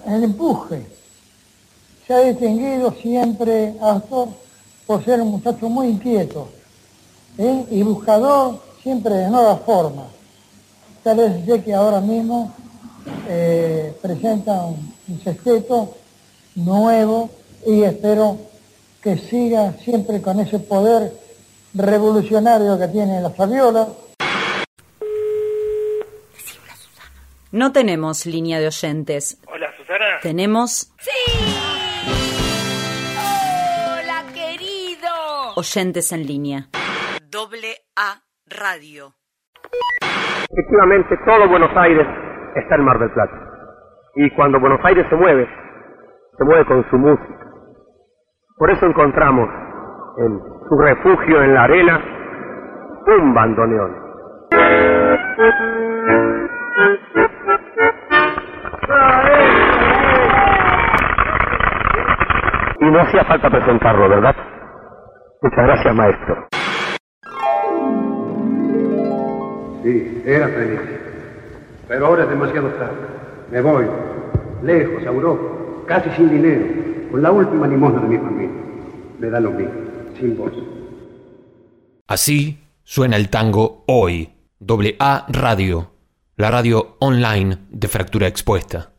el empuje. Se ha distinguido siempre Astor por ser un muchacho muy inquieto y buscador siempre de nuevas formas. Tal vez sé que ahora mismo presenta un sexteto nuevo y espero que siga siempre con ese poder revolucionario que tiene la Fabiola. No tenemos línea de oyentes. Hola, Susana. Tenemos... ¡Sí! ¡Hola, querido! oyentes en línea. AA Radio. Efectivamente, todo Buenos Aires está en Mar del Plata. Y cuando Buenos Aires se mueve con su música. Por eso encontramos en su refugio en la arena un bandoneón. Y no hacía falta presentarlo, ¿verdad? Muchas gracias, maestro. Sí, era feliz. Pero ahora es demasiado tarde. Me voy, lejos, a Europa, casi sin dinero, con la última limosna de mi familia. Me da lo mismo, sin voz. Así suena el tango hoy. AA Radio, la radio online de Fractura Expuesta.